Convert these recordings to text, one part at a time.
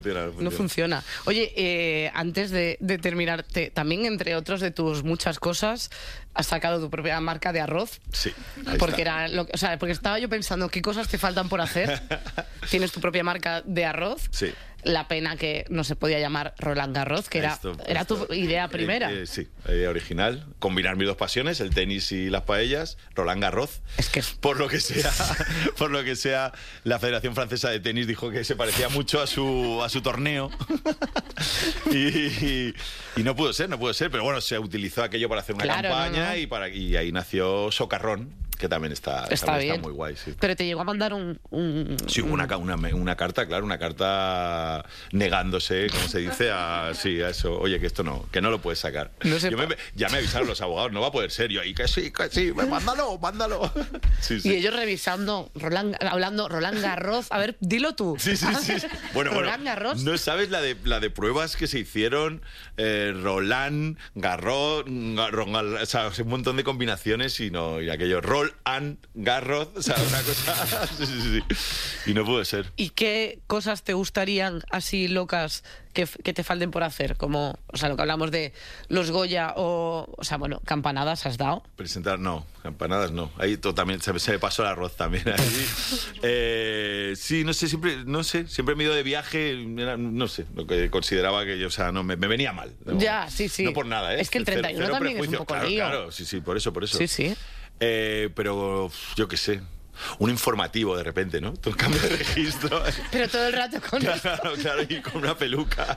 No funciona. Oye, antes de terminar, también entre otros de tus muchas cosas, has sacado tu propia marca de arroz. Sí. Porque porque estaba yo pensando qué cosas te faltan por hacer. Tienes tu propia marca de arroz. Sí. La pena que no se podía llamar Roland Garros, que era tu idea primera. Sí, la idea original. Combinar mis dos pasiones, el tenis y las paellas. Roland Garros. Es que por lo que sea, la Federación Francesa de Tenis dijo que se parecía mucho a su torneo. y no pudo ser, pero bueno, se utilizó aquello para hacer una campaña. Y ahí nació Socarrón, que también está muy guay, sí. Pero te llegó a mandar Sí, una carta, claro, una carta negándose, como se dice, a eso. Oye, que esto no lo puedes sacar. Ya me avisaron los abogados, no va a poder ser. Yo ahí, que sí, mándalo. Sí. Y ellos revisando, hablando Roland Garros. A ver, dilo tú. Sí. Bueno, Roland Garros. No sabes la de pruebas que se hicieron, Roland Garros, o sea, un montón de combinaciones y aquello, Roland Garros, o sea, una cosa. Sí. Y no puede ser. ¿Y qué cosas te gustarían así locas que te falten por hacer? Como, o sea, lo que hablamos de los Goya campanadas has dado. Presentar, no, campanadas no. Ahí también se me pasó el arroz también. Ahí. Sí, siempre me he ido de viaje, no sé, lo que consideraba que yo, o sea, no me venía mal. No, ya, sí. No por nada, ¿eh? Es que el 31 también es un poco lío. Claro, sí, por eso. Sí. Pero yo qué sé. Un informativo de repente, ¿no? Todo el cambio de registro. Pero todo el rato con Claro, y con una peluca.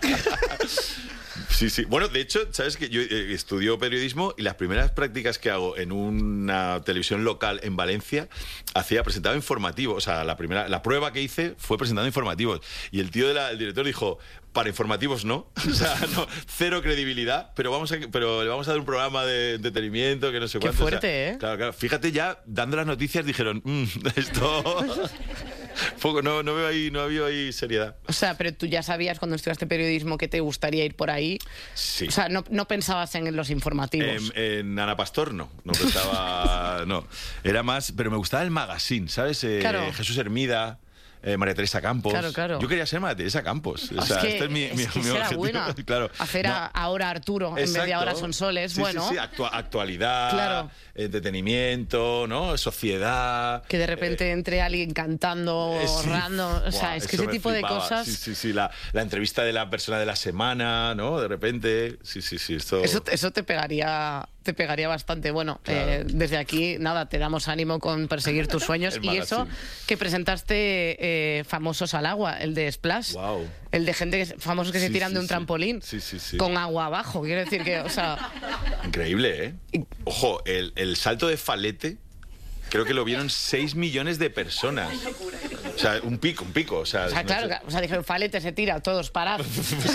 Sí. Bueno, de hecho, ¿sabes que yo estudio periodismo y las primeras prácticas que hago en una televisión local en Valencia presentaba informativos? O sea, la prueba que hice fue presentando informativos. Y el director dijo, para informativos no. O sea, no, cero credibilidad, pero le vamos a dar un programa de entretenimiento que no sé cuánto. Qué fuerte, o sea, ¿eh? Claro. Fíjate, ya dando las noticias dijeron, esto... Poco, no había ahí seriedad. O sea, pero tú ya sabías cuando estudiaste periodismo que te gustaría ir por ahí. Sí. O sea, no pensabas en los informativos. En Ana Pastor no pensaba, no. Era más, pero me gustaba el magazine, ¿sabes? Claro. Jesús Hermida. María Teresa Campos. Claro. Yo quería ser María Teresa Campos. O sea, este es mi será objetivo. Buena. Claro. Hacer ahora Arturo en vez de Ahora son soles. Sí, bueno. Sí. Actualidad, claro. Entretenimiento, ¿no? Sociedad. Que de repente entre alguien cantando, random. O sea, es que ese tipo flipaba. de cosas. Sí. La entrevista de la persona de la semana, ¿no? De repente. Sí. Eso te pegaría bastante. Bueno, claro. Desde aquí, nada, te damos ánimo con perseguir tus sueños. Y eso que presentaste Famosos al Agua, el de Splash. Wow. El de gente famosos que se tiran de un trampolín. Sí. Con agua abajo. Quiero decir que, o sea... Increíble, ¿eh? Ojo, el salto de Falete, creo que lo vieron 6 millones de personas. O sea, un pico. O sea, claro, o sea, dijeron, Falete se tira, todos parados.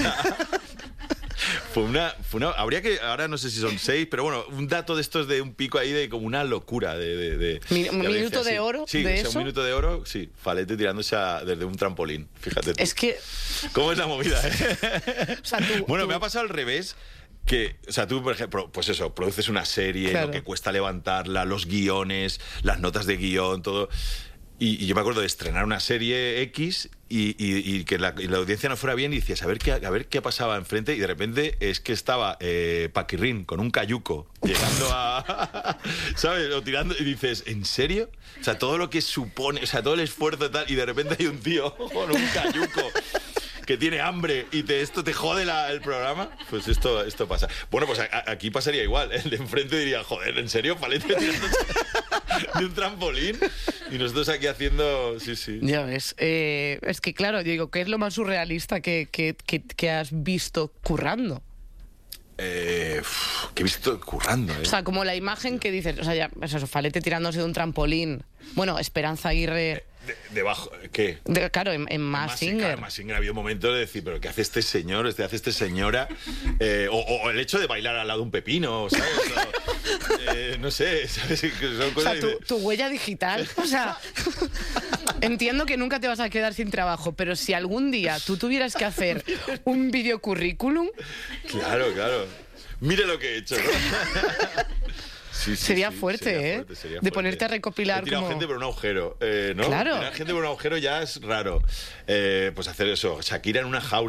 Fue una habría que, ahora no sé si son 6, pero bueno, un dato de estos de un pico ahí de como una locura un minuto de oro. Sí, de o sea, eso. un minuto de oro, sí, Falete tirándose desde un trampolín, fíjate tú. Es que... ¿Cómo es la movida, eh? O sea, me ha pasado al revés. Que, o sea, tú, por ejemplo, pues eso, produces una serie, claro. Lo que cuesta levantarla, los guiones, las notas de guión, todo. Y yo me acuerdo de estrenar una serie X y que la audiencia no fuera bien y decías, a ver qué pasaba enfrente, y de repente es que estaba Paquirrín con un cayuco llegando a... ¿Sabes? O tirando, y dices, ¿en serio? O sea, todo lo que supone, o sea, todo el esfuerzo y tal, y de repente hay un tío con un cayuco que tiene hambre y esto te jode el programa, pues esto pasa. Bueno, pues aquí pasaría igual. El de enfrente diría, joder, ¿en serio? Falete tirándose de un trampolín y nosotros aquí haciendo... Sí. Ya ves. Es que claro, yo digo, ¿qué es lo más surrealista que has visto currando? Que he visto currando, O sea, como la imagen que dices, o sea, ya, eso, Falete tirándose de un trampolín. Bueno, Esperanza Aguirre... Debajo, ¿qué? Claro, en Mask Singer. En Mask Singer había un momento de decir, ¿pero qué hace este señor? ¿Qué hace esta señora? O el hecho de bailar al lado de un pepino, ¿sabes? No sé, ¿sabes? Son cosas, o sea, tu huella digital. O sea, entiendo que nunca te vas a quedar sin trabajo, pero si algún día tú tuvieras que hacer un videocurrículum... Claro. Mire lo que he hecho, ¿no? Sí, sería fuerte, sería ¿eh? fuerte, sería De fuerte. ponerte a recopilar He tirado como... gente por un agujero, ¿no? Claro. Tirar gente por un agujero ya es raro. Pues hacer eso, Shakira en una jaula.